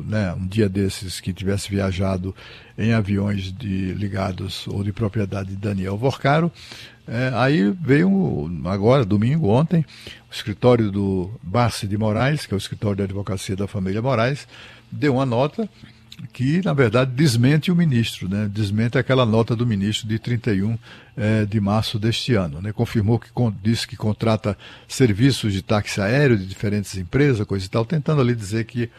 né, um dia desses que tivesse viajado em aviões ligados ou de propriedade de Daniel Vorcaro. Aí veio agora, domingo, ontem, o escritório do Barce de Moraes, que é o escritório de advocacia da família Moraes, deu uma nota que, na verdade, desmente o ministro, né? Desmente aquela nota do ministro de 31 de março deste ano, né? Confirmou que disse que contrata serviços de táxi aéreo de diferentes empresas, coisa e tal, tentando ali dizer que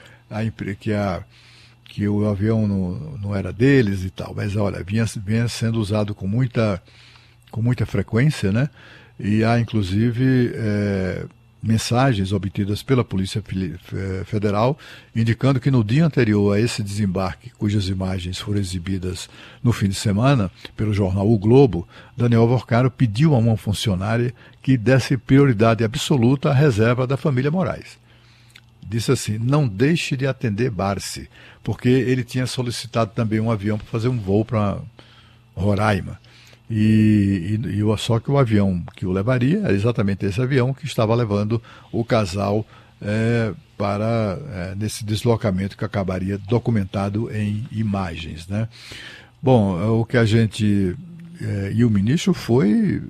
o avião não era deles e tal. Mas, olha, vinha sendo usado com muita frequência, né? E há, inclusive, mensagens obtidas pela Polícia Federal indicando que no dia anterior a esse desembarque, cujas imagens foram exibidas no fim de semana pelo jornal O Globo, Daniel Vorcaro pediu a uma funcionária que desse prioridade absoluta à reserva da família Moraes. Disse assim: não deixe de atender Barce, porque ele tinha solicitado também um avião para fazer um voo para Roraima. Só que o avião que o levaria era exatamente esse avião que estava levando o casal para nesse deslocamento que acabaria documentado em imagens, né? Bom, o que a gente... e o ministro foi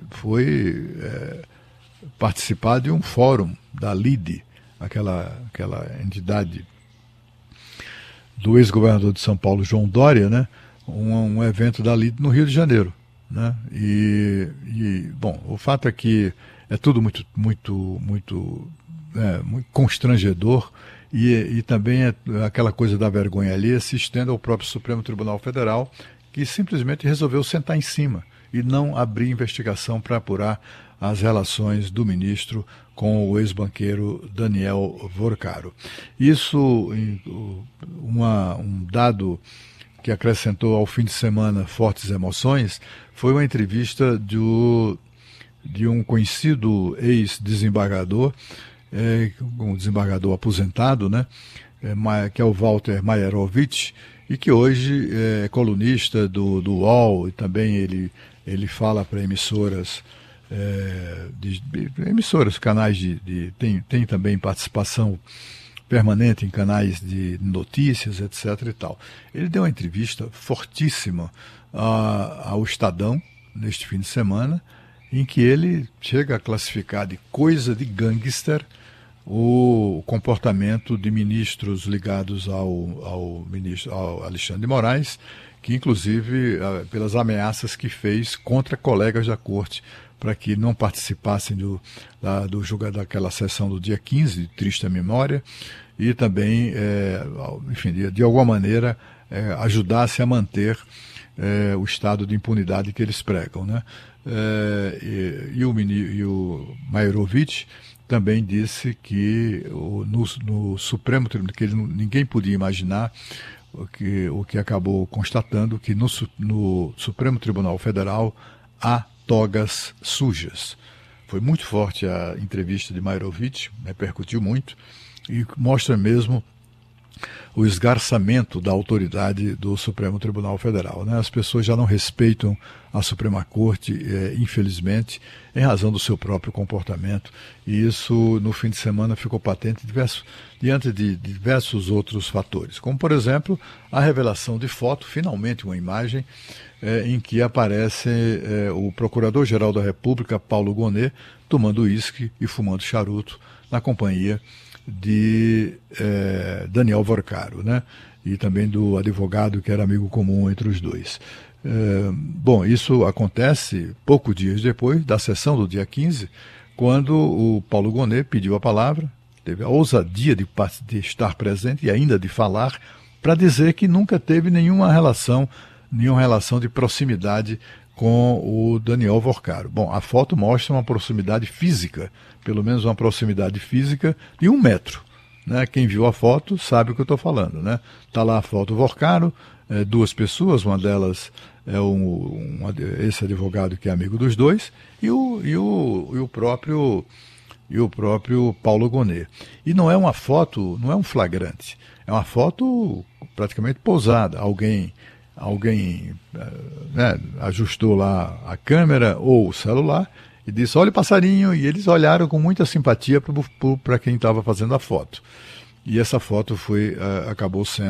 participar de um fórum da LIDE, aquela entidade do ex-governador de São Paulo, João Dória, né? Um evento da LIDE no Rio de Janeiro. Né? Bom, o fato é que é tudo muito constrangedor e também aquela coisa da vergonha alheia se estende ao próprio Supremo Tribunal Federal, que simplesmente resolveu sentar em cima e não abrir investigação para apurar as relações do ministro com o ex-banqueiro Daniel Vorcaro. Isso, um dado que acrescentou ao fim de semana fortes emoções, foi uma entrevista de um conhecido ex-desembargador, um desembargador aposentado, né, que é o Walter Maierovitch, e que hoje é colunista do UOL, e também ele fala para emissoras, canais tem também participação permanente em canais de notícias, etc. e tal. Ele deu uma entrevista fortíssima ao Estadão, neste fim de semana, em que ele chega a classificar de coisa de gangster o comportamento de ministros ligados ao Alexandre de Moraes, que inclusive pelas ameaças que fez contra colegas da corte para que não participassem do julgamento daquela sessão do dia 15, de triste memória, e também, enfim, de alguma maneira, ajudasse a manter o estado de impunidade que eles pregam, né? E o Maierovitch também disse que no Supremo Tribunal, que ninguém podia imaginar o que acabou constatando, que no Supremo Tribunal Federal há togas sujas. Foi muito forte a entrevista de Maierovitch, repercutiu muito, e mostra mesmo o esgarçamento da autoridade do Supremo Tribunal Federal, né? As pessoas já não respeitam a Suprema Corte, infelizmente, em razão do seu próprio comportamento. E isso, no fim de semana, ficou patente diante de diversos outros fatores, como, por exemplo, a revelação de foto, finalmente uma imagem, em que aparece o Procurador-Geral da República, Paulo Gonet, tomando uísque e fumando charuto na companhia de Daniel Vorcaro, né? E também do advogado que era amigo comum entre os dois. Bom, isso acontece poucos dias depois da sessão do dia 15, quando o Paulo Gonet pediu a palavra, teve a ousadia de estar presente e ainda de falar, para dizer que nunca teve nenhuma relação de proximidade com o Daniel Vorcaro. Bom, a foto mostra uma proximidade física, pelo menos uma proximidade física de 1 metro. Né? Quem viu a foto sabe o que eu estou falando. Né? Tá lá a foto Vorcaro, 2 pessoas, uma delas é esse advogado que é amigo dos dois, e o próprio Paulo Gonet. E não é uma foto, não é um flagrante, é uma foto praticamente pousada. Alguém ajustou lá a câmera ou o celular e disse: olha o passarinho, e eles olharam com muita simpatia para quem estava fazendo a foto. E essa foto acabou sendo